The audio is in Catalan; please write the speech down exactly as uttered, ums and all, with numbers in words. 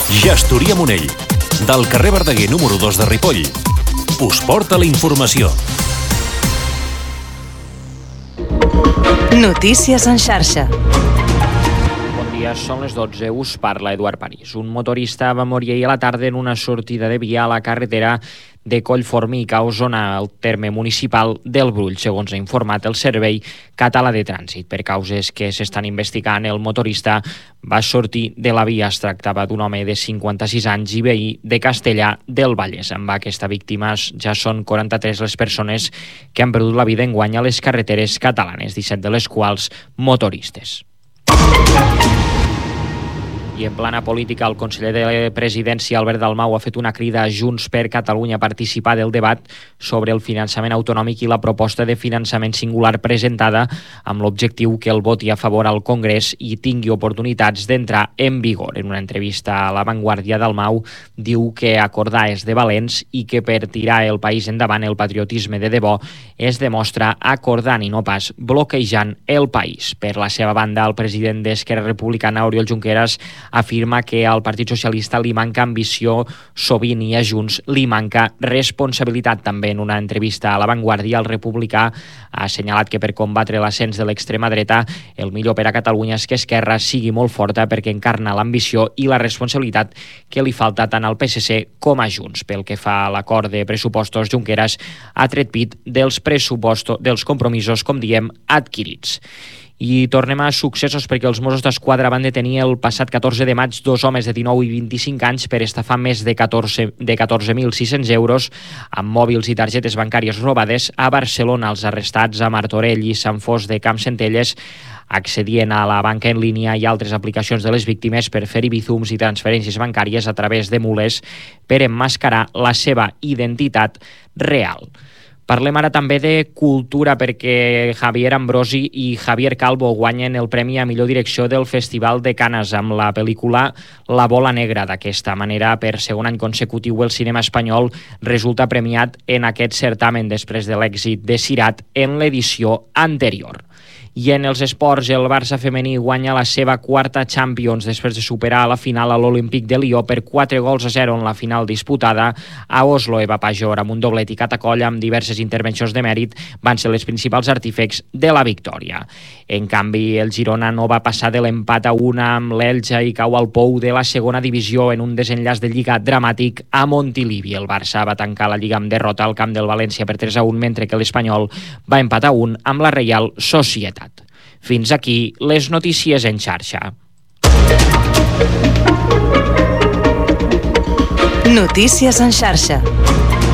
Gestoria Monell, del carrer Verdaguer número dos de Ripoll, us porta la informació. Notícies en xarxa. Bon dia, són les dotze, us parla Eduard París. Un motorista va morir ahir a la tarda en una sortida de via a la carretera de Collformic, a Osona, al terme municipal del Brull, segons ha informat el Servei Català de Trànsit. Per causes que s'estan investigant, el motorista va sortir de la via. Es tractava d'un home de cinquanta-sis anys i veí de Castellar del Vallès. Amb aquesta víctima ja són quaranta-tres les persones que han perdut la vida enguany a les carreteres catalanes, disset de les quals motoristes. I en plana política, el conseller de Presidència, Albert Dalmau, ha fet una crida a Junts per Catalunya a participar del debat sobre el finançament autonòmic i la proposta de finançament singular presentada amb l'objectiu que el voti a favor al Congrés i tingui oportunitats d'entrar en vigor. En una entrevista a La Vanguardia, Dalmau diu que acordar és de valents i que per tirar el país endavant el patriotisme de debò es demostra acordant i no pas bloquejant el país. Per la seva banda, el president d'Esquerra Republicana, Oriol Junqueras, afirma que al Partit Socialista li manca ambició sovint i a Junts li manca responsabilitat. També en una entrevista a La Vanguardia, el republicà ha assenyalat que per combatre l'ascens de l'extrema dreta el millor per a Catalunya és que Esquerra sigui molt forta perquè encarna l'ambició i la responsabilitat que li falta tant al P S C com a Junts. Pel que fa a l'acord de pressupostos, Junqueras ha tret pit dels pressupostos, dels compromisos, com diem, adquirits. I tornem a successos perquè els Mossos d'Esquadra van detenir el passat catorze de maig dos homes de dinou i vint-i-cinc anys per estafar més de catorze mil sis-cents euros amb mòbils i targetes bancàries robades a Barcelona. Els arrestats a Martorell i Sant Fost de Campsentelles accedien a la banca en línia i altres aplicacions de les víctimes per fer bizums i transferències bancàries a través de mulers per emmascarar la seva identitat real. Parlem ara també de cultura perquè Javier Ambrosi i Javier Calvo guanyen el premi a millor direcció del Festival de Canes amb la pel·lícula La bola negra. D'aquesta manera, per segon any consecutiu, el cinema espanyol resulta premiat en aquest certamen després de l'èxit de Sirat en l'edició anterior. I en els esports, el Barça femení guanya la seva quarta Champions després de superar a la final a l'Olímpic de Lió per quatre gols a zero en la final disputada a Oslo. Eva Pajor, amb un doblet i Catacoll amb diverses intervencions de mèrit, van ser les principals artífex de la victòria. En canvi, el Girona no va passar de l'empat a una amb l'Elxa i cau al pou de la segona divisió en un desenllaç de Lliga dramàtic a Montilivi. El Barça va tancar la Lliga amb derrota al camp del València per tres a un, mentre que l'Espanyol va empatar a un amb la Reial Societat. Fins aquí les notícies en xarxa. Notícies en xarxa.